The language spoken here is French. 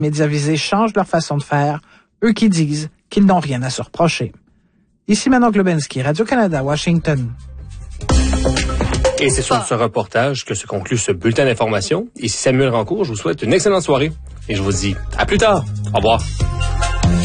Les médias visés changent leur façon de faire, eux qui disent qu'ils n'ont rien à se reprocher. Ici Manon Globensky, Radio-Canada, Washington. Et c'est sur ce reportage que se conclut ce bulletin d'information. Ici Samuel Rancourt, je vous souhaite une excellente soirée et je vous dis à plus tard. Au revoir.